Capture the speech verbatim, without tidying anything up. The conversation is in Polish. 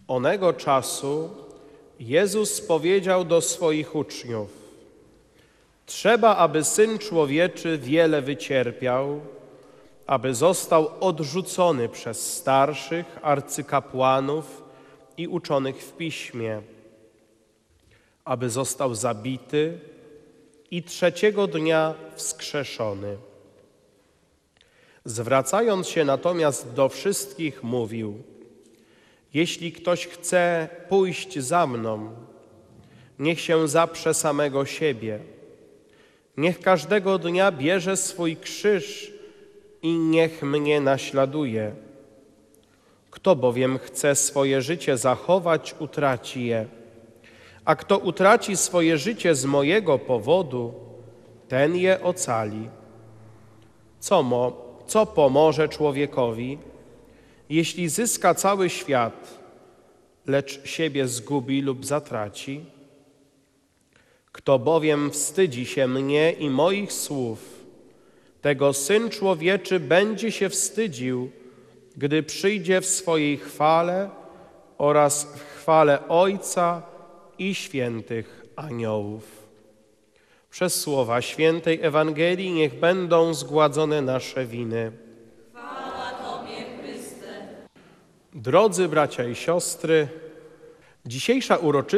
Onego czasu Jezus powiedział do swoich uczniów: trzeba, aby Syn Człowieczy wiele wycierpiał, aby został odrzucony przez starszych, arcykapłanów i uczonych w Piśmie, aby został zabity i trzeciego dnia wskrzeszony. Zwracając się natomiast do wszystkich, mówił: jeśli ktoś chce pójść za mną, niech się zaprze samego siebie. Niech każdego dnia bierze swój krzyż i niech mnie naśladuje. Kto bowiem chce swoje życie zachować, utraci je, a kto utraci swoje życie z mojego powodu, ten je ocali. Co, mo, co pomoże człowiekowi, jeśli zyska cały świat, lecz siebie zgubi lub zatraci? Kto bowiem wstydzi się mnie i moich słów, tego Syn Człowieczy będzie się wstydził, gdy przyjdzie w swojej chwale oraz w chwale Ojca i świętych aniołów. Przez słowa świętej Ewangelii niech będą zgładzone nasze winy. Chwała Tobie, Chryste. Drodzy bracia i siostry, dzisiejsza uroczystość